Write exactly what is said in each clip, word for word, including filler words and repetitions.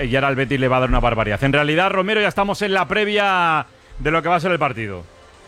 y ahora el Betis le va a dar una barbaridad. En realidad, Romero, ya estamos en la previa de lo que va a ser el partido.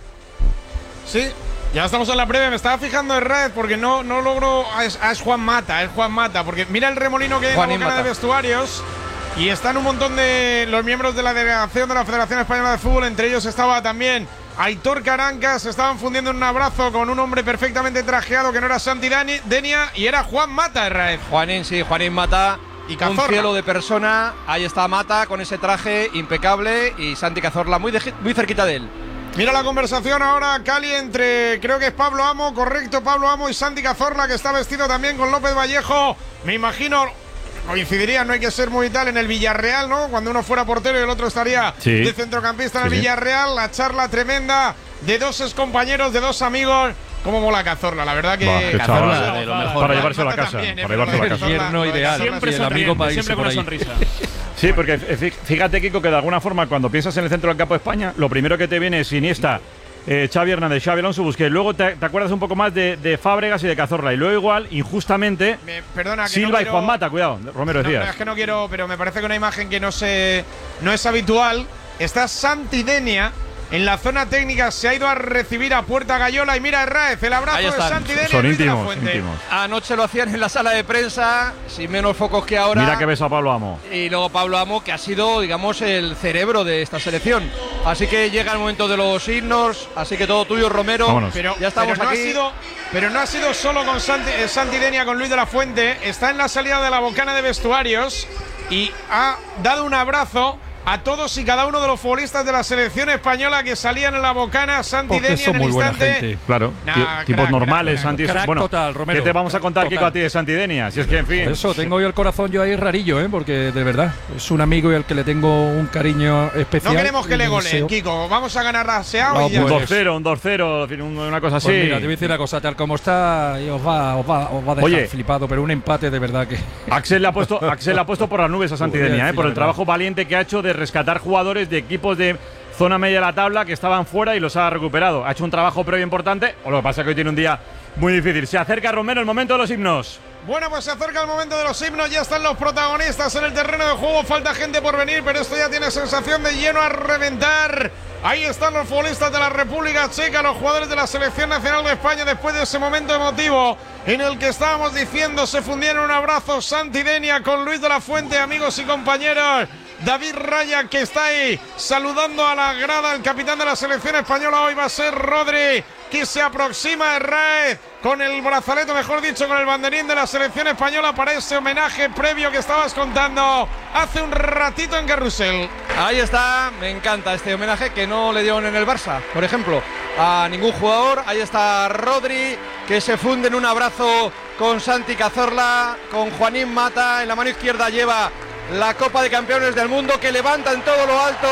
Sí, ya estamos en la previa. Me estaba fijando en red porque no, no logro… Ah, es, ah, es Juan Mata, es Juan Mata. Porque mira el remolino que hay en la bocana de vestuarios. Y están un montón de los miembros de la delegación de la Federación Española de Fútbol. Entre ellos estaba también Aitor Carancas. Se estaban fundiendo en un abrazo con un hombre perfectamente trajeado que no era Santi Denia y era Juan Mata, Raez. Juanín, sí, Juanín Mata. Y Cazorla. Un cielo de persona. Ahí está Mata con ese traje impecable y Santi Cazorla muy, de, muy cerquita de él. Mira la conversación ahora, Cali, entre, creo que es Pablo Amo, correcto, Pablo Amo y Santi Cazorla, que está vestido también con López Vallejo. Me imagino, coincidiría, no hay que ser muy tal, en el Villarreal, ¿no? Cuando uno fuera portero y el otro estaría sí. de centrocampista en el sí, Villarreal. La charla tremenda de dos excompañeros, de dos amigos. ¿Cómo mola Cazorla? La verdad que… Bah, Cazorla, chaval, de lo mejor. Para llevarse a la casa. También, para llevarse a la casa. Infierno ideal. Siempre sí, el amigo para siempre con una sonrisa. Sí, porque fíjate, Kiko, que de alguna forma cuando piensas en el centro del campo de España, lo primero que te viene es Iniesta, eh, Xavi Hernández, Xavi Alonso, Busquets. Luego te, te acuerdas un poco más de, de Fábregas y de Cazorla. Y luego igual, injustamente, me, perdona, que Silva no quiero, y Juan Mata. Cuidado, Romero no, decías. No, es que no quiero, pero me parece que una imagen que no, se, no es habitual. Está Santi Denia en la zona técnica, se ha ido a recibir a Puerta Gallola y mira Herráez, el abrazo de Santi Denia. Son íntimos, íntimos. Anoche lo hacían en la sala de prensa, sin menos focos que ahora. Mira que beso a Pablo Amo. Y luego Pablo Amo, que ha sido, digamos, el cerebro de esta selección. Así que llega el momento de los himnos, así que todo tuyo, Romero. Vámonos. Pero, ya estamos pero no aquí. Ha sido, pero no ha sido solo con Santi, eh, Santi Denia, con Luis de la Fuente. Está en la salida de la bocana de vestuarios y ha dado un abrazo a todos y cada uno de los futbolistas de la selección española que salían en la bocana. Santi Denia en el muy buena instante. gente. Claro, Nah, tipos crack, normales, crack, Santi. crack Bueno, total, Romero. ¿qué te vamos a contar, Total. Kiko, a ti de Santi Denia? Si es que, en fin. Por eso, tengo yo el corazón yo ahí rarillo, ¿eh? Porque de verdad, es un amigo y al que le tengo un cariño especial. No queremos que le goleen, deseo. Kiko. Vamos a ganar aseado No, y ya. Un pues, dos cero, un dos cero, una cosa así. Pues mira, te voy a decir una cosa, tal como está, y os va, os va, os va a dejar Oye, flipado, pero un empate de verdad que… Axel le ha puesto, Axel le ha puesto por las nubes a Santi Joder, Denia, ¿eh? sí, por la el verdad. trabajo valiente que ha hecho de rescatar jugadores de equipos de zona media de la tabla que estaban fuera y los ha recuperado. Ha hecho un trabajo previo importante, o lo que pasa es que hoy tiene un día muy difícil. Se acerca, Romero, el momento de los himnos. Bueno, pues se acerca el momento de los himnos, ya están los protagonistas en el terreno de juego, falta gente por venir, pero esto ya tiene sensación de lleno a reventar. Ahí están los futbolistas de la República Checa, los jugadores de la Selección Nacional de España, después de ese momento emotivo en el que estábamos diciendo, se fundieron un abrazo Santi Denia con Luis de la Fuente, amigos y compañeros. David Raya, que está ahí saludando a la grada, el capitán de la selección española hoy va a ser Rodri, que se aproxima a Herráez con el brazalete, mejor dicho, con el banderín de la selección española para ese homenaje previo que estabas contando hace un ratito en Carrusel. Ahí está, me encanta este homenaje que no le dieron en el Barça, por ejemplo, a ningún jugador. Ahí está Rodri, que se funde en un abrazo con Santi Cazorla, con Juanín Mata. En la mano izquierda lleva la Copa de Campeones del Mundo, que levanta en todo lo alto.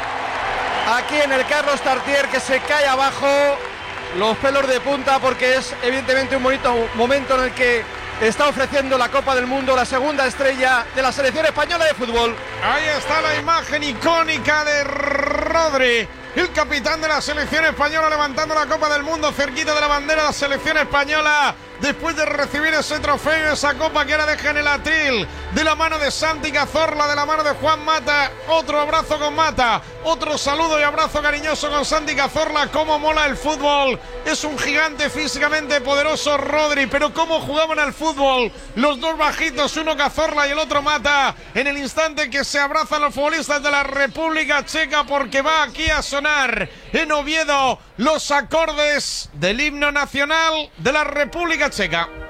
Aquí en el Carlos Tartier, que se cae abajo, los pelos de punta, porque es evidentemente un bonito momento en el que está ofreciendo la Copa del Mundo, la segunda estrella de la selección española de fútbol. Ahí está la imagen icónica de Rodri, el capitán de la selección española, levantando la Copa del Mundo cerquita de la bandera de la selección española, después de recibir ese trofeo, esa copa que ahora deja en el atril, de la mano de Santi Cazorla, de la mano de Juan Mata. Otro abrazo con Mata, otro saludo y abrazo cariñoso con Santi Cazorla. Cómo mola el fútbol, es un gigante físicamente poderoso Rodri, pero cómo jugaban al fútbol los dos bajitos, uno Cazorla y el otro Mata, en el instante que se abrazan los futbolistas de la República Checa, porque va aquí a sonar en Oviedo los acordes del himno nacional de la República Checa.